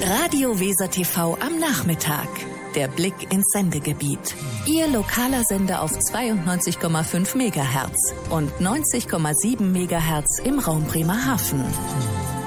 Radio Weser TV am Nachmittag. Der Blick ins Sendegebiet. Ihr lokaler Sender auf 92,5 MHz und 90,7 MHz im Raum Bremerhaven.